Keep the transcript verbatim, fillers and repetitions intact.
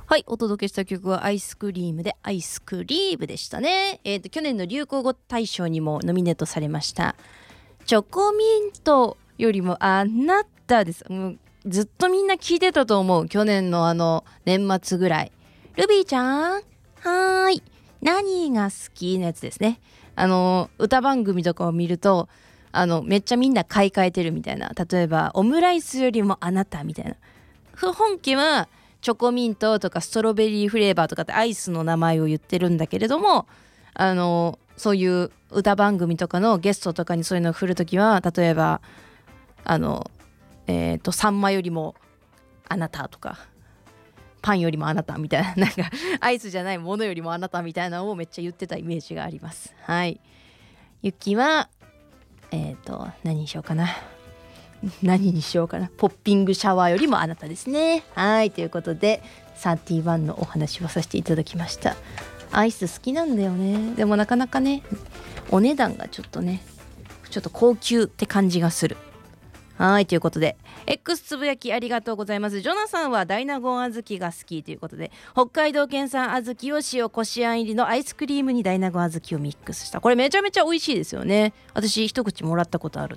はい、お届けした曲はアイスクリームでアイスクリームでしたね。えっと、去年の流行語大賞にもノミネートされました。チョコミントよりもあなたです。もうずっとみんな聞いてたと思う。去年のあの年末ぐらい。ルビーちゃん、はーい。何が好きなやつですね。あの、歌番組とかを見ると、あの、めっちゃみんな買い替えてるみたいな。例えば、オムライスよりもあなたみたいな。本家は、チョコミントとかストロベリーフレーバーとかってアイスの名前を言ってるんだけれども、あのそういう歌番組とかのゲストとかにそういうのを振るときは、例えばあのえっとサンマよりもあなたとか、パンよりもあなたみたいな、なんかアイスじゃないものよりもあなたみたいなのをめっちゃ言ってたイメージがあります。はい。ゆきはえっと何にしようかな何にしようかなポッピングシャワーよりもあなたですね。はい、ということでサーティワンのお話をさせていただきました。アイス好きなんだよね。でもなかなかね、お値段がちょっとね、ちょっと高級って感じがする。はい、ということで X つぶやきありがとうございます。ジョナサンはダイナゴン小豆が好きということで、北海道県産小豆を塩こしあん入りのアイスクリームにダイナゴン小豆をミックスした、これめちゃめちゃ美味しいですよね。私一口もらったことある。